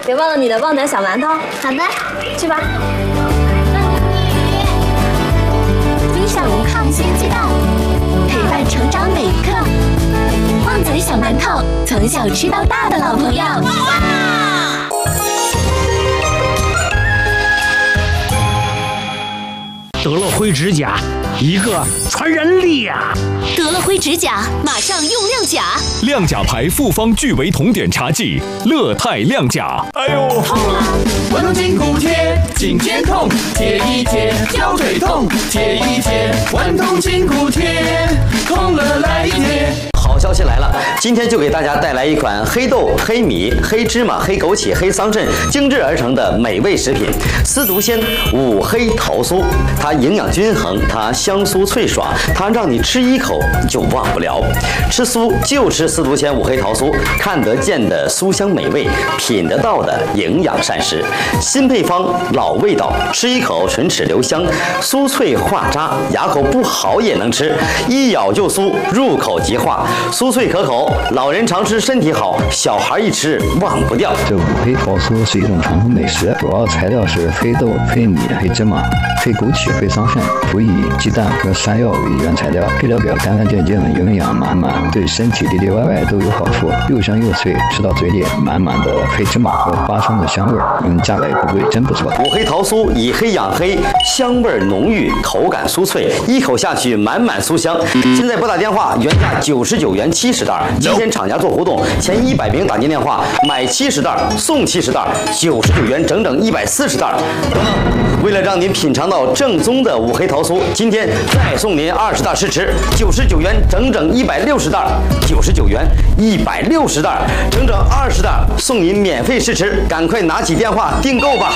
别忘了你的旺仔小馒头。 好的， 去吧。 微笑无抗新鸡蛋，陪伴成长每一刻。旺仔小馒头，从小吃到大的老朋友。 得了灰指甲，一个传人力呀！ 得了灰指甲，马上用亮甲。 亮甲牌复方聚维酮碘茶剂，乐泰亮甲。 哎呦，痛啊！滚动筋骨贴，颈肩痛，贴一贴；腰椎痛，贴一贴。滚动筋骨贴，痛了来一贴。 好消息来了！今天就给大家带来一款黑豆、黑米、黑芝麻、黑枸杞、黑桑葚精制而成的美味食品——司徒鲜五黑桃酥。它营养均衡，它香酥脆爽，它让你吃一口就忘不了。吃酥就吃司徒鲜五黑桃酥，看得见的酥香美味，品得到的营养膳食。新配方，老味道，吃一口唇齿留香，酥脆化渣，牙口不好也能吃，一咬就酥，入口即化。酥脆可口，老人常吃身体好，小孩一吃忘不掉。 这五黑桃酥是一种传统美食，主要材料是黑豆、黑米、黑芝麻、黑枸杞、黑桑葚，辅以鸡蛋和山药为原材料，配料表干干净净，营养满满，对身体里里外外都有好处，又香又脆，吃到嘴里满满的黑芝麻和花生的香味儿，价格也不贵，真不错。 五黑桃酥以黑养黑，香味浓郁，口感酥脆，一口下去满满酥香。现在拨打电话，原价99元70袋，今天厂家做活动，前100名打进电话买70袋送70袋，99元整整140袋。为了让您品尝到正宗的五黑桃酥，今天再送您20袋试吃，99元整整160袋，99元160袋，整整20袋送您免费试吃，赶快拿起电话订购吧。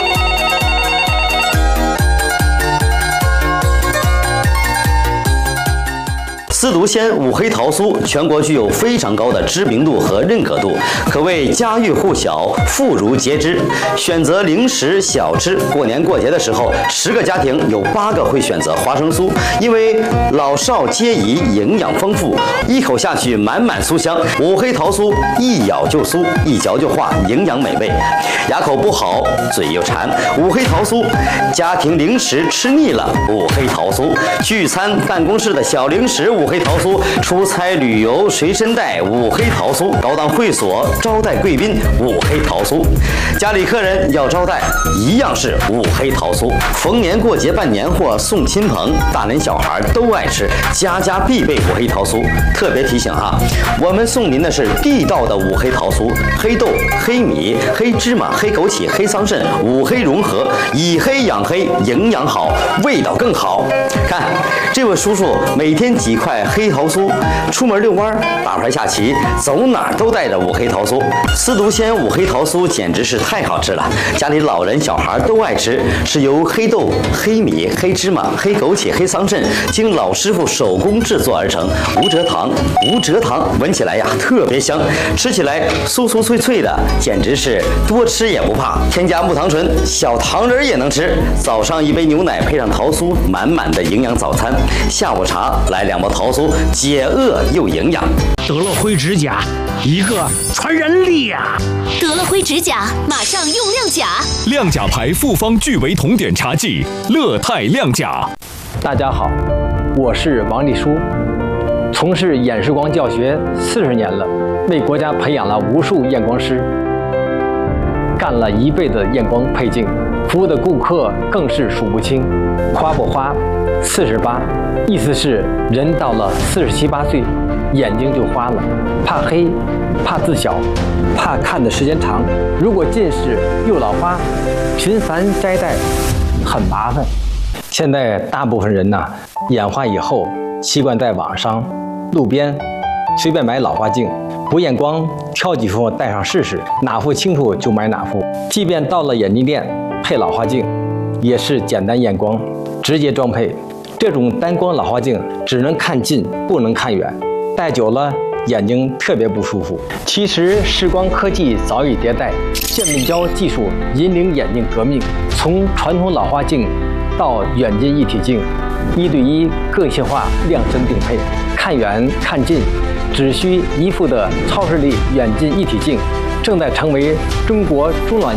司徒鲜五黑桃酥全国具有非常高的知名度和认可度，可谓家喻户晓、妇孺皆知。选择零食小吃，过年过节的时候，10个家庭有8个会选择花生酥，因为老少皆宜，营养丰富，一口下去满满酥香。五黑桃酥一咬就酥，一嚼就化，营养美味。牙口不好，嘴又馋，五黑桃酥。家庭零食吃腻了，五黑桃酥。聚餐办公室的小零食，五黑桃酥；出差旅游随身带五黑桃酥；高档会所招待贵宾五黑桃酥；家里客人要招待一样是五黑桃酥。逢年过节办年货送亲朋，大人小孩都爱吃，家家必备五黑桃酥。特别提醒哈，我们送您的是地道的五黑桃酥，黑豆、黑米、黑芝麻、黑枸杞、黑桑葚五黑融合，以黑养黑，营养好，味道更好。看这位叔叔每天几块黑桃酥，出门遛弯、打牌下棋，走哪儿都带着五黑桃酥。司徒鲜五黑桃酥简直是太好吃了，家里老人小孩都爱吃，是由黑豆、黑米、黑芝麻、黑枸杞、黑桑葚经老师傅手工制作而成，无蔗糖，闻起来呀特别香，吃起来酥酥脆脆的，简直是多吃也不怕。添加木糖醇，小糖人也能吃。早上一杯牛奶配上桃酥，满满的营养早餐。下午茶来2包桃酥，解饿又营养。 得了灰指甲，一个传人力呀！ 得了灰指甲，马上用亮甲。 亮甲牌复方聚维酮碘茶剂，乐泰亮甲。 大家好，我是王立书，从事演示光教学40年了，为国家培养了无数验光师，干了1辈子验光配镜，服务的顾客更是数不清。花不花，48，意思是人到了47、8岁，眼睛就花了，怕黑，怕字小，怕看的时间长。如果近视又老花，频繁摘戴很麻烦。现在大部分人眼花以后习惯在网上、路边随便买老花镜，不验光，挑几副戴上试试，哪副清楚就买哪副。即便到了眼镜店配老花镜，也是简单验光，直接装配。这种单光老花镜只能看近，不能看远，戴久了眼睛特别不舒服。其实视光科技早已迭代，渐变焦技术引领眼镜革命，从传统老花镜到远近一体镜，1对1个性化量身定配，看远看近只需1副的超视力远近一体镜，正在成为中国中老